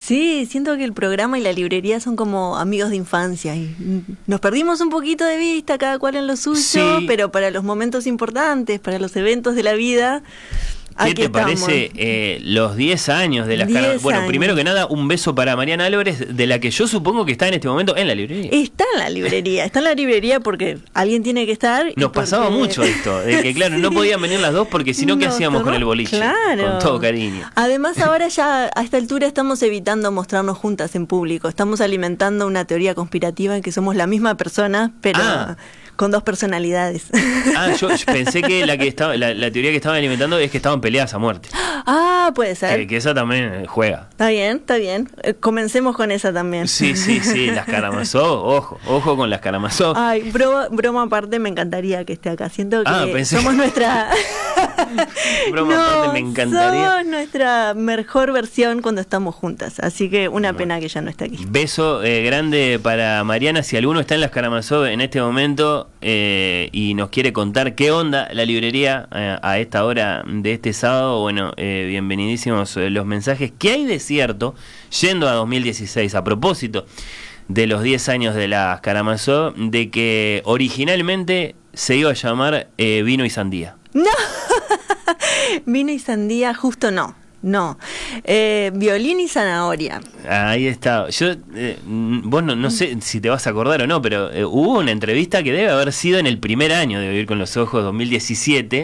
Sí, siento que el programa y la librería son como amigos de infancia y nos perdimos un poquito de vista, cada cual en lo suyo, Sí. pero para los momentos importantes, para los eventos de la vida, ¿Qué aquí te estamos. parece los 10 años de las 10 Caramazov? Bueno, años. primero que nada, un beso para Mariana Álvarez, de la que yo supongo que está en este momento en la librería. Está en la librería porque alguien tiene que estar. y Nos pasaba porque- mucho esto, de que claro, no Sí. podían venir las dos porque si no, ¿qué Nos hacíamos con tornó- el boliche? Claro. Con todo cariño. Además, ahora ya a esta altura estamos evitando mostrarnos juntas en público. Estamos alimentando una teoría conspirativa en que somos la misma persona, pero Ah. con dos personalidades. Yo pensé que la teoría que estaban alimentando es que estaban peleadas a muerte. Ah, puede ser. Que esa también juega. Está bien, está bien. Comencemos con esa también. Sí, las Karamazov, ojo con las Karamazov. Ay, broma aparte, me encantaría que esté acá. Siento que Pensé somos nuestra... Broma aparte, me encantaría. Somos nuestra mejor versión cuando estamos juntas. Así que una pena que ya no esté aquí. Beso grande para Mariana. Si alguno está en las Karamazov en este momento y nos quiere contar qué onda la librería a esta hora de este sábado, bueno, bienvenidísimos los mensajes. ¿Qué hay de cierto, yendo a 2016, a propósito de los 10 años de las Karamazov, de que originalmente se iba a llamar Vino y Sandía? No, vino y sandía, justo no. Violín y zanahoria. Ahí está. Yo, vos no sé si te vas a acordar o no, pero hubo una entrevista que debe haber sido en el primer año de Vivir con los Ojos, 2017.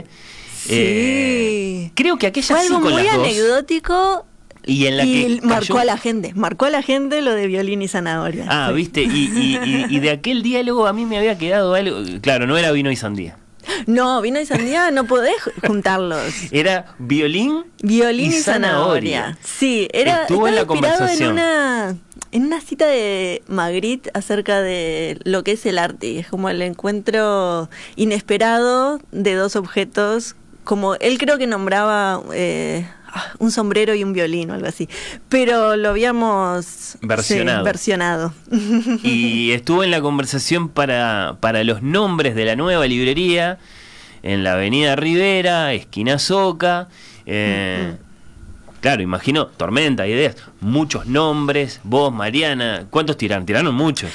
Sí. Creo que aquella Fue sí algo con muy las dos. anecdótico Y en la que marcó cayó- a la gente lo de violín y zanahoria. Ah, Sí. viste, y de aquel diálogo a mí me había quedado algo. Claro, no era Vino y Sandía. No, vino y sandía no podés juntarlos. Era violín Violín y zanahoria. Sí, Estuvo en la estaba inspirado conversación. en una cita de Magritte acerca de lo que es el arte. Y es como el encuentro inesperado de dos objetos, como él creo que nombraba un sombrero y un violín o algo así. Pero lo habíamos Versionado. versionado. Y estuvo en la conversación para los nombres de la nueva librería en la avenida Rivera, esquina Soca. Claro, imagino, tormenta, ideas, muchos nombres. Vos, Mariana, ¿cuántos tiraron? Tiraron muchos.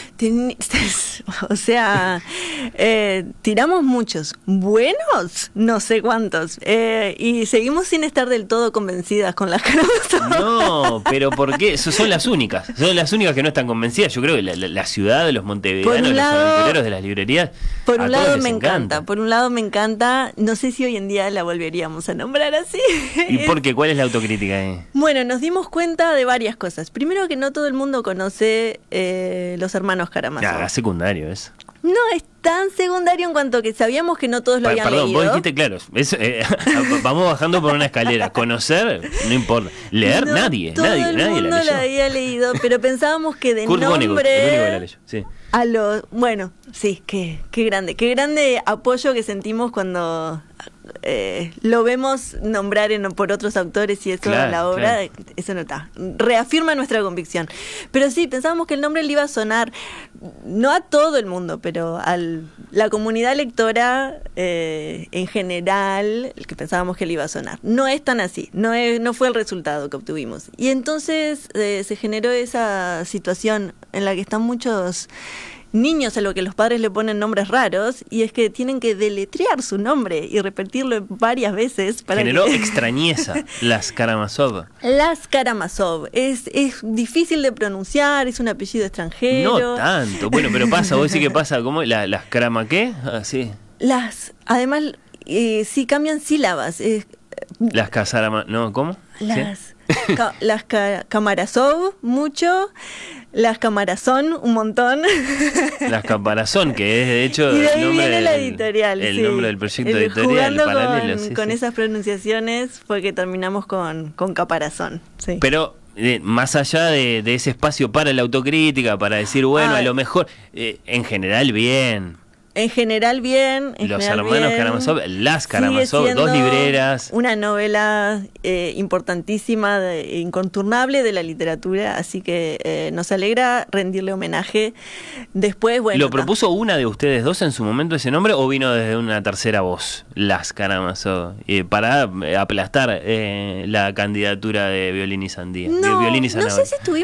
O sea, tiramos muchos. Buenos, no sé cuántos. Y seguimos sin estar del todo convencidas con las Karamazov. No, pero ¿por qué? Son las únicas. Son las únicas que no están convencidas. Yo creo que la ciudad de los montevideanos, los aventureros de las librerías, Por a un todos lado les me encanta, por un lado me encanta. No sé si hoy en día la volveríamos a nombrar así. ¿Y por qué? ¿Cuál es la autocrítica ahí? Bueno, nos dimos cuenta de varias cosas. Primero que no todo el mundo conoce los hermanos Karamazov. Ya, secundario eso. No es tan secundario en cuanto que sabíamos que no todos lo habían Perdón, leído. vos dijiste, claro, vamos bajando por una escalera. Conocer, no importa. Leer, No, nadie todo el la mundo leyó. la había leído, pero pensábamos que de Kurt Vonnegut, el único que la nombre leyó, sí. a los... Bueno, sí, qué grande apoyo que sentimos cuando lo vemos nombrar por otros autores y eso Claro, en la obra, claro. eso no está. Reafirma nuestra convicción. Pero sí, pensábamos que el nombre le iba a sonar, no a todo el mundo, pero a la comunidad lectora en general, que pensábamos que le iba a sonar. No es tan así, no fue el resultado que obtuvimos. Y entonces se generó esa situación en la que están muchos niños a los que los padres le ponen nombres raros, y es que tienen que deletrear su nombre y repetirlo varias veces para Generó que... extrañeza las Karamazov. Las Karamazov es difícil de pronunciar, es un apellido extranjero. No tanto. Bueno, pero pasa, vos decís que pasa, ¿cómo? ¿Las Karama qué? Ah, sí. Además, sí cambian sílabas. Las Casarama, ¿no? ¿Cómo? Las Camarazov, mucho. Las Camarazón, un montón. Las Caparazón, que es de hecho Y de ahí el nombre viene la del, editorial. el sí. nombre del proyecto editorial Jugando paralelo. con Sí. esas pronunciaciones fue que terminamos con Caparazón. Sí. Pero más allá de ese espacio para la autocrítica, para decir, bueno, a lo mejor, en general, bien. En general bien. Los hermanos Karamazov, las Karamazov, Sigue dos siendo libreras. una novela importantísima, incontornable de la literatura, así que nos alegra rendirle homenaje. Después, bueno... ¿Lo propuso una de ustedes dos en su momento ese nombre o vino desde una tercera voz, las Karamazov, para aplastar la candidatura de Violín y Sandía? No, Violín y no Zanahoria. sé si estuvimos